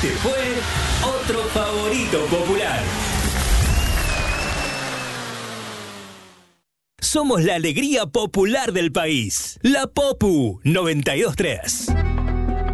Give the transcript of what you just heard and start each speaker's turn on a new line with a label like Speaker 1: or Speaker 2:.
Speaker 1: Este fue otro favorito popular. Somos la alegría popular del país. La Popu 92.3.